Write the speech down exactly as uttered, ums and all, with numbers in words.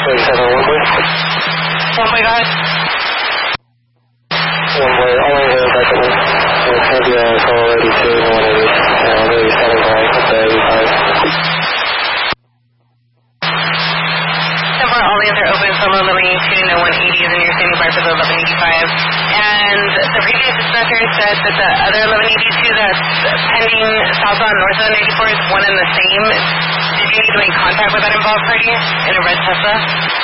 thirty-seven, one way. One way, go ahead. One way, all the way back to one. It's going to be a call eighty-two, one eighty, and eighty-seven by eighty-five. So far, all lanes are open, solo eleven eighty-two, no one eighty is in your standing by for the eleven eighty-five. And the previous dispatcher said that the other eleven eighty-two that's pending southbound northbound eighty-four is one and the same. Did you need to make contact with that involved party in a red Tesla?